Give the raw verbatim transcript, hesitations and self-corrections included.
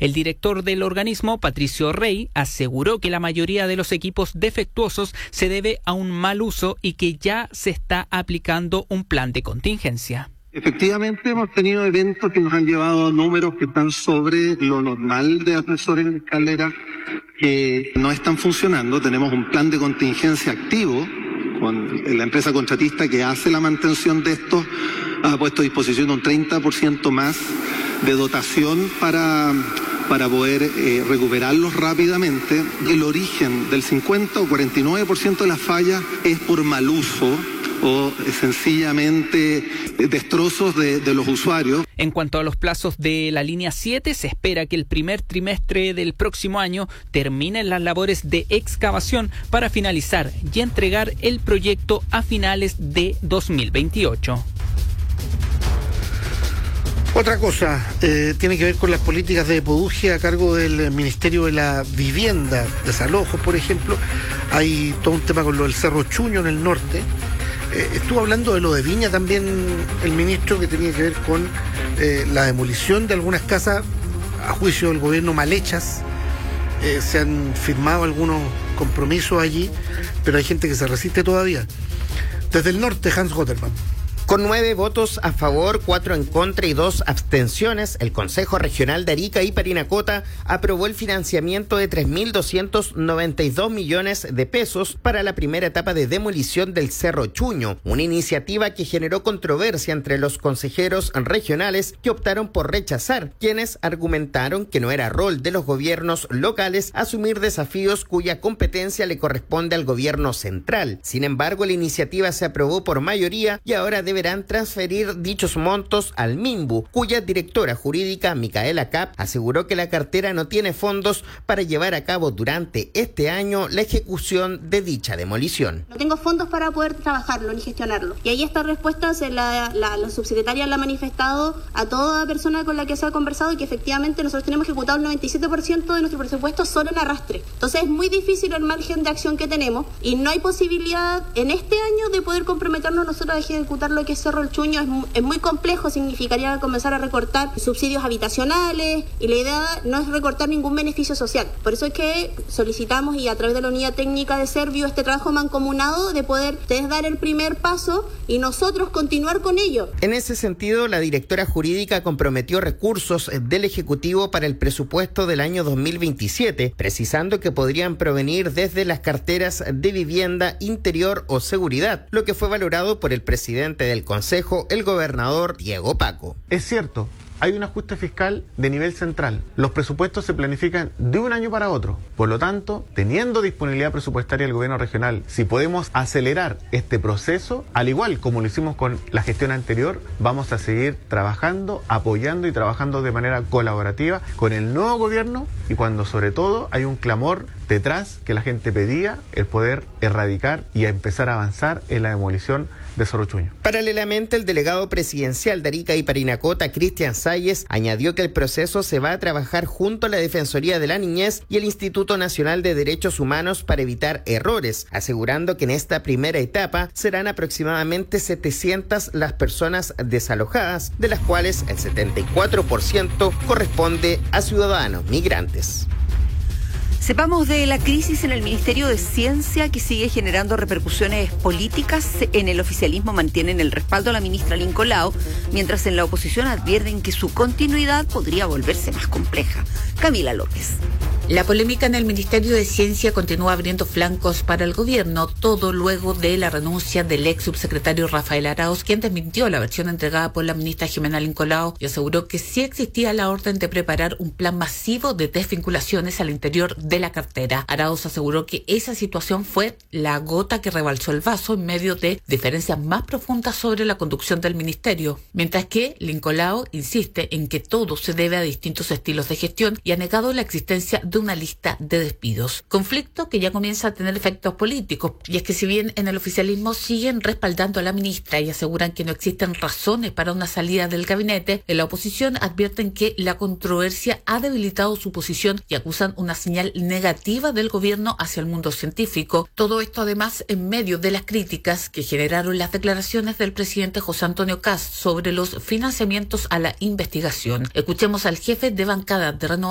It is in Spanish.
El director del organismo, Patricio Rey, aseguró que la mayoría de los equipos defectuosos se debe a un mal uso y que ya se está aplicando un plan de contingencia. Efectivamente hemos tenido eventos que nos han llevado a números que están sobre lo normal de ascensores en escalera que no están funcionando. Tenemos un plan de contingencia activo con la empresa contratista que hace la mantención de estos. Ha puesto a disposición un treinta por ciento más de dotación para, para poder eh, recuperarlos rápidamente. El origen del cincuenta o cuarenta y nueve por ciento de las fallas es por mal uso o sencillamente destrozos de, de los usuarios. En cuanto a los plazos de la línea siete, se espera que el primer trimestre del próximo año terminen las labores de excavación para finalizar y entregar el proyecto a finales de dos mil veintiocho. Otra cosa, eh, tiene que ver con las políticas de Epodugia a cargo del Ministerio de la Vivienda, desalojos, por ejemplo. Hay todo un tema con lo del Cerro Chuño en el norte. Eh, estuvo hablando de lo de Viña también el ministro, que tenía que ver con eh, la demolición de algunas casas a juicio del gobierno mal hechas. Eh, se han firmado algunos compromisos allí, pero hay gente que se resiste todavía. Desde el norte, Hans Gotterman. Con nueve votos a favor, cuatro en contra y dos abstenciones, el Consejo Regional de Arica y Parinacota aprobó el financiamiento de tres mil doscientos noventa y dos millones de pesos para la primera etapa de demolición del Cerro Chuño, una iniciativa que generó controversia entre los consejeros regionales que optaron por rechazar, quienes argumentaron que no era rol de los gobiernos locales asumir desafíos cuya competencia le corresponde al gobierno central. Sin embargo, la iniciativa se aprobó por mayoría y ahora debe deberán transferir dichos montos al MINBU, cuya directora jurídica, Micaela Kapp, aseguró que la cartera no tiene fondos para llevar a cabo durante este año la ejecución de dicha demolición. No tengo fondos para poder trabajarlo ni gestionarlo. Y ahí esta respuesta se la, la, la subsecretaria la ha manifestado a toda persona con la que se ha conversado y que efectivamente nosotros tenemos ejecutado el noventa y siete por ciento de nuestro presupuesto solo en arrastre. Entonces es muy difícil el margen de acción que tenemos y no hay posibilidad en este año de poder comprometernos nosotros a ejecutar lo que es Cerro El Chuño. Es muy, es muy complejo, significaría comenzar a recortar subsidios habitacionales y la idea no es recortar ningún beneficio social. Por eso es que solicitamos y a través de la unidad técnica de Servio este trabajo mancomunado de poder ustedes dar el primer paso y nosotros continuar con ello. En ese sentido, la directora jurídica comprometió recursos del Ejecutivo para el presupuesto del año dos mil veintisiete, precisando que podrían provenir desde las carteras de vivienda, interior o seguridad, lo que fue valorado por el presidente del Consejo, el gobernador Diego Paco. Es cierto, hay un ajuste fiscal de nivel central. Los presupuestos se planifican de un año para otro. Por lo tanto, teniendo disponibilidad presupuestaria del gobierno regional, si podemos acelerar este proceso, al igual como lo hicimos con la gestión anterior, vamos a seguir trabajando, apoyando y trabajando de manera colaborativa con el nuevo gobierno y cuando sobre todo hay un clamor detrás que la gente pedía, el poder erradicar y a empezar a avanzar en la demolición de Cerro Chuño. Paralelamente, el delegado presidencial de Arica y Parinacota, Cristian Salles, añadió que el proceso se va a trabajar junto a la Defensoría de la Niñez y el Instituto Nacional de Derechos Humanos para evitar errores, asegurando que en esta primera etapa serán aproximadamente setecientas las personas desalojadas, de las cuales el setenta y cuatro por ciento corresponde a ciudadanos migrantes. Sepamos de la crisis en el Ministerio de Ciencia que sigue generando repercusiones políticas. En el oficialismo mantienen el respaldo a la ministra Lincoln Lao, mientras en la oposición advierten que su continuidad podría volverse más compleja. Camila López. La polémica en el Ministerio de Ciencia continúa abriendo flancos para el gobierno, todo luego de la renuncia del ex subsecretario Rafael Arauz, quien desmintió la versión entregada por la ministra Jimena Lincoln Lao y aseguró que sí existía la orden de preparar un plan masivo de desvinculaciones al interior de la cartera. Arauz aseguró que esa situación fue la gota que rebalsó el vaso en medio de diferencias más profundas sobre la conducción del ministerio, mientras que Lincoln Lao insiste en que todo se debe a distintos estilos de gestión y ha negado la existencia de una lista de despidos. Conflicto que ya comienza a tener efectos políticos, y es que si bien en el oficialismo siguen respaldando a la ministra y aseguran que no existen razones para una salida del gabinete, en la oposición advierten que la controversia ha debilitado su posición y acusan una señal negativa del gobierno hacia el mundo científico. Todo esto además en medio de las críticas que generaron las declaraciones del presidente José Antonio Kast sobre los financiamientos a la investigación. Escuchemos al jefe de bancada de Renovación